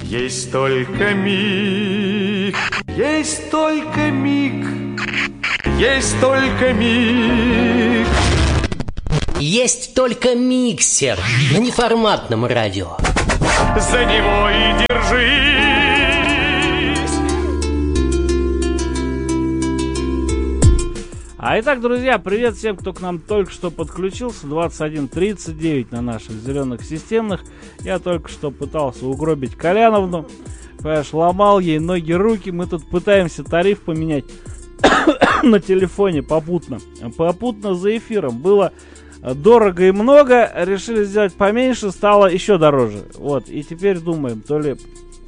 Есть только миг, есть только миг, есть только миг. Есть только миксер на неформатном радио. За него и держись. Итак, друзья, привет всем, кто к нам только что подключился. 21:39 на наших зеленых системных. Я только что пытался угробить Коляновну. Понимаешь, ломал ей ноги, руки. Мы тут пытаемся тариф поменять на телефоне попутно. Попутно за эфиром. Было дорого и много. Решили сделать поменьше, стало еще дороже. Вот, и теперь думаем, то ли...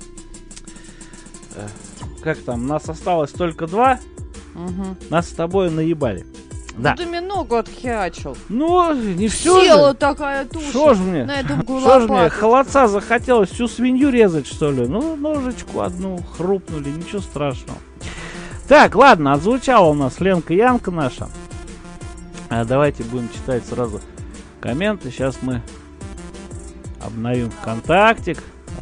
Как там, нас осталось только 2. Угу. Нас с тобой наебали. Да. Ну, ты мне ногу отхерачил. Ну, не все села же. Такая туша. Что ж мне? На эту Что ж мне, холодца захотелось всю свинью резать, что ли? Ну, ножечку одну хрупнули, ничего страшного. Так, ладно, отзвучала у нас Ленка Янка наша. Давайте будем читать сразу комменты. Сейчас мы обновим ВКонтактик.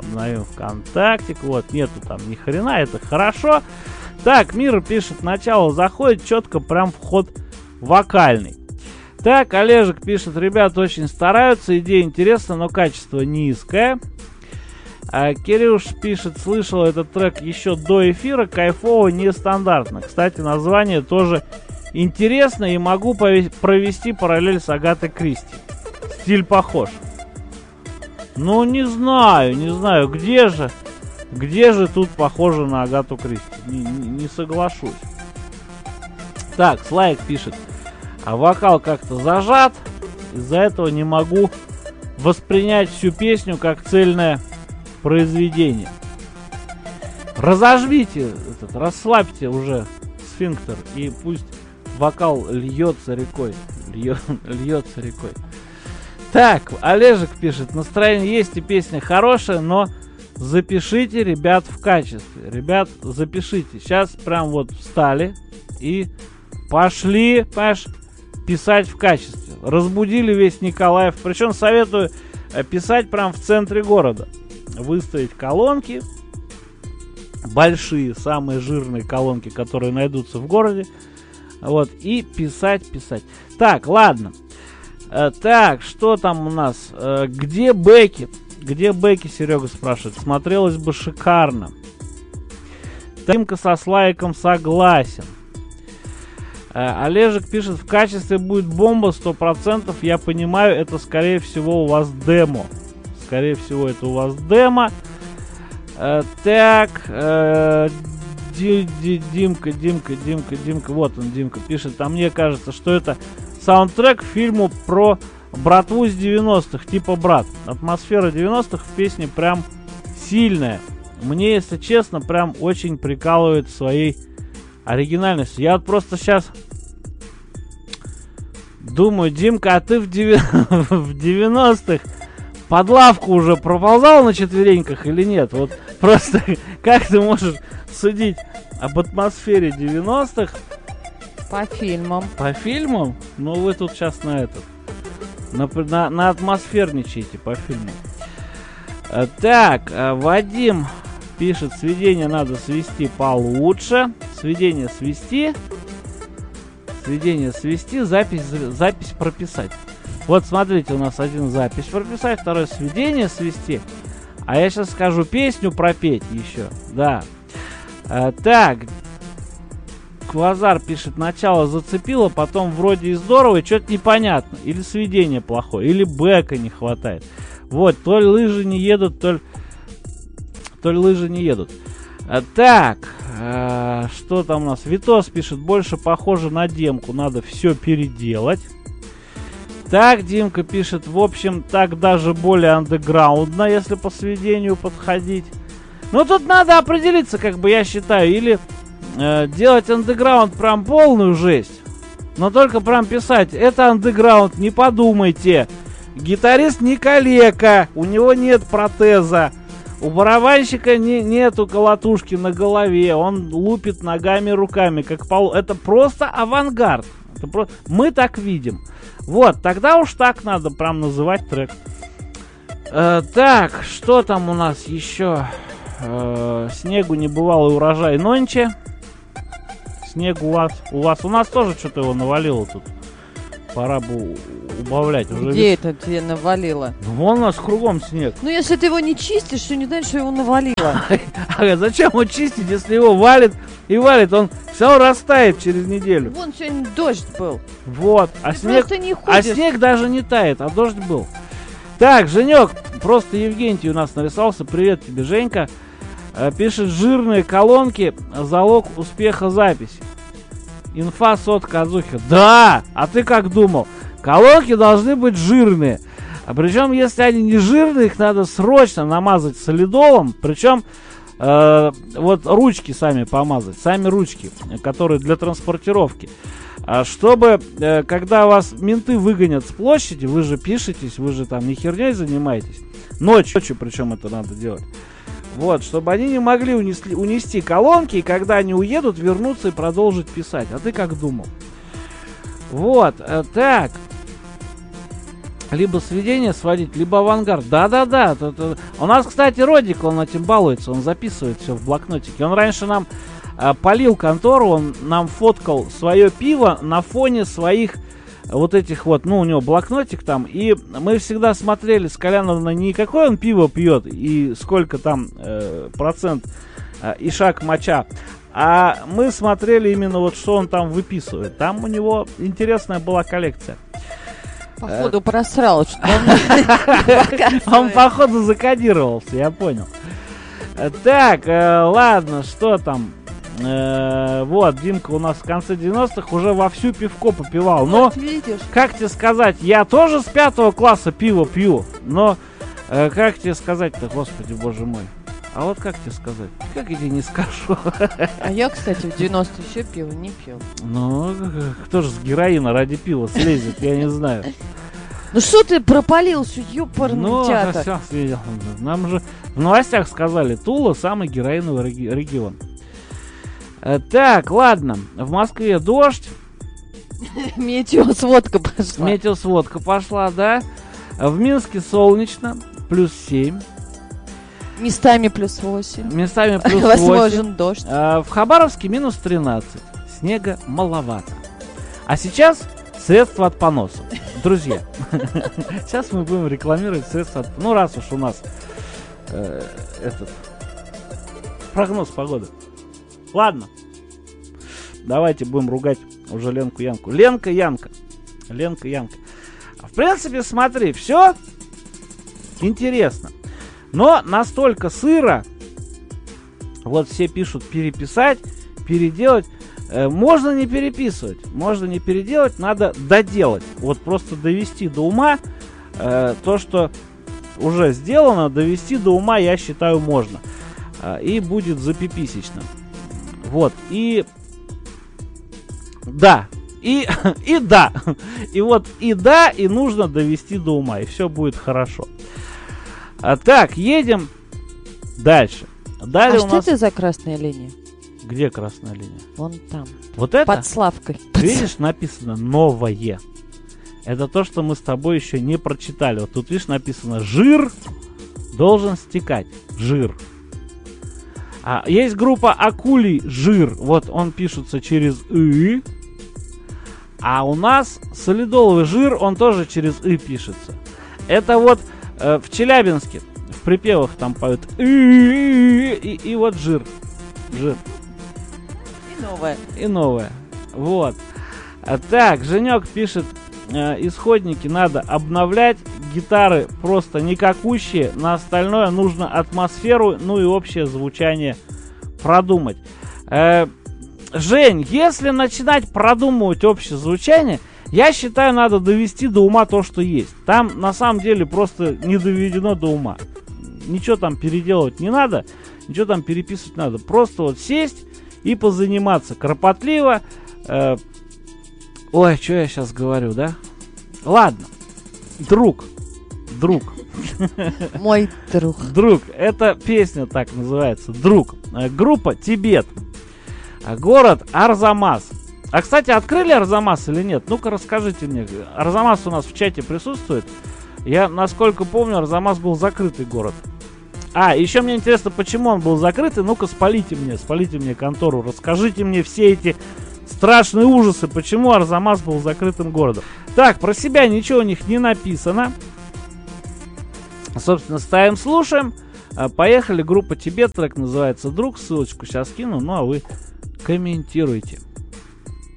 Вот, нету там ни хрена, это хорошо. Так, Мира пишет, начало заходит четко, прям вход вокальный. Так, Олежек пишет, ребята очень стараются, идея интересная, но качество низкое. Кирюш пишет, слышал этот трек еще до эфира, кайфово, нестандартно. Кстати, название тоже интересно, и могу провести параллель с Агатой Кристи. Стиль похож. Ну, не знаю, где же тут похоже на Агату Кристи? Не соглашусь. Так, Слайк пишет. А вокал как-то зажат. Из-за этого не могу воспринять всю песню как цельное произведение. Разожмите, расслабьте уже сфинктер. И пусть вокал льется рекой. Льется рекой. Так, Олежек пишет. Настроение есть и песня хорошая, но... Запишите, ребят, в качестве. Ребят, запишите. Сейчас прям вот встали и пошли, понимаешь, писать в качестве. Разбудили весь Николаев. Причем советую писать прям в центре города. Выставить колонки. Большие, самые жирные колонки, которые найдутся в городе. Вот, и писать. Так, ладно. Так, что там у нас? Где Бекки? Где Бекки, Серега спрашивает. Смотрелось бы шикарно. Тимка со Слайком согласен. Олежек пишет, в качестве будет бомба 100%. Я понимаю, это скорее всего у вас демо. Так. Димка. Вот он, Димка пишет. А мне кажется, что это саундтрек к фильму про... братву из 90-х, типа «Брат». Атмосфера 90-х в песне прям сильная. Мне, если честно, прям очень прикалывает своей оригинальностью. Я вот просто сейчас думаю, Димка, а ты в 90-х под лавку уже проползал на четвереньках или нет? Вот просто как ты можешь судить об атмосфере 90-х? По фильмам. По фильмам? Ну, вы тут сейчас на этот... На атмосферничайте по фильму. Так, Вадим пишет, сведение надо свести получше. Сведение свести, запись прописать. Вот смотрите, у нас один запись прописать, второй сведение свести. А я сейчас скажу песню пропеть еще. Да. Так. Квазар пишет, начало зацепило, потом вроде и здорово, и что-то непонятно. Или сведение плохое, или бэка не хватает. Вот, то ли лыжи не едут, то ли лыжи не едут. Так, что там у нас? Витос пишет, больше похоже на демку, надо все переделать. Так, Димка пишет, в общем, так даже более андеграундно, если по сведению подходить. Но тут надо определиться, как бы я считаю, или... делать андеграунд прям полную жесть, но только прям писать, это андеграунд, не подумайте. Гитарист не калека, у него нет протеза, у барабанщика нету колотушки на голове, он лупит ногами, руками, как это просто авангард. Мы так видим. Вот, тогда уж так надо прям называть трек. Так, что там у нас еще? Снегу небывалый урожай нонче. Снег у вас. У нас тоже что-то его навалило тут. Пора бы убавлять. Уже Где это тебе навалило? Вон у нас кругом снег. Ну, если ты его не чистишь, то не знаешь, что его навалило. А зачем его чистить, если его валит и валит? Он все растает через неделю. Вон сегодня дождь был. Вот. А Ты снег, просто не ходишь. снег даже не тает, а дождь был. Так, Женек, просто Евгений у нас нарисовался. Привет тебе, Женька. Пишет: жирные колонки — залог успеха записи. Инфа сотка от Зухи. Да! А ты как думал? Колонки должны быть жирные. А причем, если они не жирные, их надо срочно намазать солидолом. Причем вот ручки сами помазать. Сами ручки, которые для транспортировки. Чтобы, когда вас менты выгонят с площади, вы же пишетесь, вы же там не херней занимаетесь. Ночью причем это надо делать. Вот, чтобы они не могли унести колонки, и когда они уедут, вернуться и продолжить писать. А ты как думал? Вот, так. Либо сведение сводить, либо авангард. Да-да-да. У нас, кстати, Родик, он этим балуется, он записывает все в блокнотике. Он раньше нам полил контору, он нам фоткал свое пиво на фоне своих вот этих вот, ну, у него блокнотик там, и мы всегда смотрели с Коляновной не какое он пиво пьет и сколько там процент ишак моча, а мы смотрели именно вот что он там выписывает. Там у него интересная была коллекция. Походу просрал, что он походу закодировался, я понял. Так, ладно, что там? Вот, Димка у нас в конце 90-х уже вовсю пивко попивал. Но, вот, видишь. Как тебе сказать, я тоже с 5 класса пиво пью. Но, как тебе сказать-то, господи, боже мой. А вот как тебе сказать? Как я тебе не скажу? А я, кстати, в 90-е еще пиво не пил. Ну, кто же с героина ради пива слезет, я не знаю. Ну что ты пропалил всю ёпарный театр? Нам же в новостях сказали, Тула самый героиновый регион. Так, ладно. В Москве дождь. Метеосводка пошла. Метеосводка пошла, да. В Минске солнечно. +7. Местами +8. Местами +8. Возможен дождь. В Хабаровске -13. Снега маловато. А сейчас средства от поносов. Друзья, сейчас мы будем рекламировать средства от... Ну, раз уж у нас этот прогноз погоды. Ладно. Давайте будем ругать уже Ленку Янку. Ленка Янка. В принципе, смотри, все интересно. Но настолько сыро. Вот все пишут переписать, переделать. Можно не переписывать. Можно не переделать, надо доделать. Вот просто довести до ума то, что уже сделано, довести до ума, я считаю, можно. И будет запиписечно. Вот, и да, и да, и вот и да, и нужно довести до ума, и все будет хорошо. Так, едем дальше. Далее а у что нас... это за красная линия? Где красная линия? Вон там. Вот это? Под Славкой. Видишь, написано «новое». Это то, что мы с тобой еще не прочитали. Вот тут, видишь, написано «жир должен стекать». Жир. Есть группа «Акулий жир». Вот он пишется через «ы». А у нас солидоловый жир, он тоже через «ы» пишется. Это вот в Челябинске, в припевах там поют «ы», и вот жир. Жир. И новое. Вот. Так, Женек пишет, исходники надо обновлять, гитары просто никакущие, на остальное нужно атмосферу, ну и общее звучание продумать. Жень, если начинать продумывать общее звучание, я считаю, надо довести до ума то, что есть. Там на самом деле просто не доведено до ума. Ничего там переделывать не надо, ничего там переписывать надо. Просто вот сесть и позаниматься кропотливо. Ой, что я сейчас говорю, да? Ладно. Друг. Мой друг. Друг. Это песня так называется. Друг. Группа Тибет. Город Арзамас. А, кстати, открыли Арзамас или нет? Ну-ка, расскажите мне. Арзамас у нас в чате присутствует. Я, насколько помню, Арзамас был закрытый город. Еще мне интересно, почему он был закрытый. Ну-ка, спалите мне контору. Расскажите мне все эти страшные ужасы, почему Арзамас был закрытым городом. Так, про себя ничего у них не написано. Собственно, ставим, слушаем. Поехали, группа Тибет, трек называется «Друг». Ссылочку сейчас кину, ну а вы комментируйте.